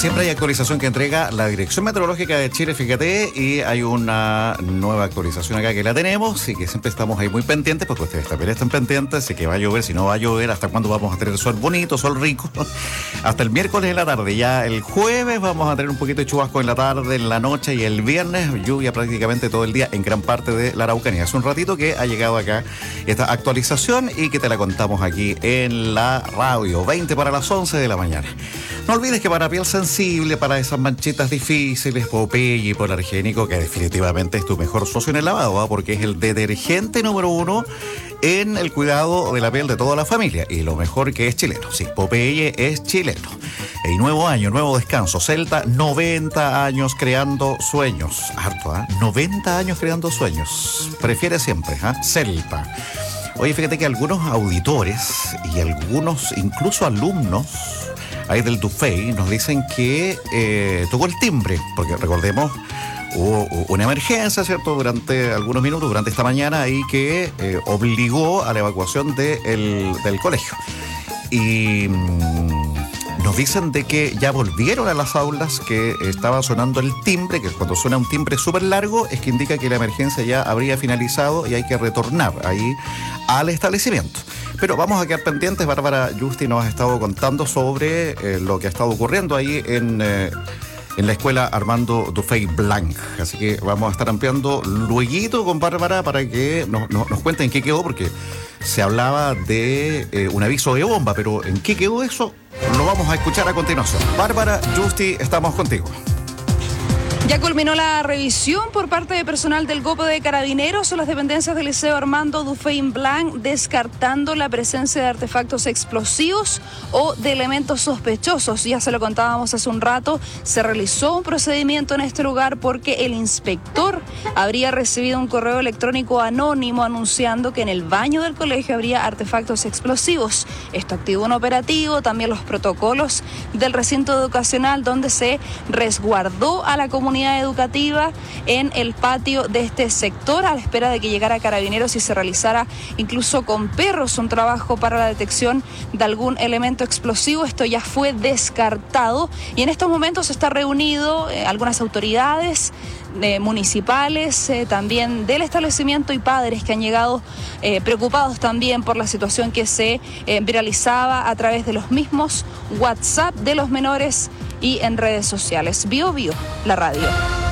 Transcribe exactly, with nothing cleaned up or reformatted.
Siempre hay actualización que entrega la Dirección Meteorológica de Chile, fíjate, y hay una nueva actualización acá que la tenemos y que siempre estamos ahí muy pendientes, porque ustedes también están pendientes, si que va a llover, si no va a llover, hasta cuándo vamos a tener sol bonito, sol rico, hasta el miércoles en la tarde. Ya el jueves vamos a tener un poquito de chubasco en la tarde, en la noche, y el viernes lluvia prácticamente todo el día en gran parte de la Araucanía. Hace un ratito que ha llegado acá esta actualización y que te la contamos aquí en la radio, veinte para las once de la mañana. No olvides que para piel sensible, para esas manchitas difíciles, Popeye Polargénico, que definitivamente es tu mejor socio en el lavado, ¿eh? Porque es el detergente número uno en el cuidado de la piel de toda la familia. Y lo mejor que es chileno. Sí, Popeye es chileno. Y nuevo año, nuevo descanso. Celta, noventa años creando sueños. Harto, ¿eh? noventa años creando sueños. Prefiere siempre, ¿eh? Celta. Oye, fíjate que algunos auditores y algunos, incluso alumnos ahí del Dufey, nos dicen que eh, tocó el timbre, porque recordemos, hubo una emergencia, ¿cierto?, durante algunos minutos, durante esta mañana, y que eh, obligó a la evacuación de el, del colegio. Y mmm, nos dicen de que ya volvieron a las aulas, que estaba sonando el timbre, que cuando suena un timbre súper largo es que indica que la emergencia ya habría finalizado y hay que retornar ahí al establecimiento. Pero vamos a quedar pendientes. Bárbara Yusti nos ha estado contando sobre eh, lo que ha estado ocurriendo ahí en, eh, en la escuela Armando Dufey Blanc. Así que vamos a estar ampliando lueguito con Bárbara para que nos, nos, nos cuente en qué quedó, porque se hablaba de eh, un aviso de bomba, pero en qué quedó eso lo vamos a escuchar a continuación. Bárbara Yusti, estamos contigo. Ya culminó la revisión por parte de personal del GOPE de Carabineros en las dependencias del Liceo Armando Dufey Blanc, descartando la presencia de artefactos explosivos o de elementos sospechosos. Ya se lo contábamos hace un rato, se realizó un procedimiento en este lugar porque el inspector habría recibido un correo electrónico anónimo anunciando que en el baño del colegio habría artefactos explosivos. Esto activó un operativo, también los protocolos del recinto educacional, donde se resguardó a la comunidad educativa en el patio de este sector a la espera de que llegara Carabineros y se realizara incluso con perros un trabajo para la detección de algún elemento explosivo. Esto ya fue descartado y en estos momentos está reunido eh, algunas autoridades eh, municipales, eh, también del establecimiento, y padres que han llegado eh, preocupados también por la situación que se eh, viralizaba a través de los mismos WhatsApp de los menores y en redes sociales. Bio Bio, la radio.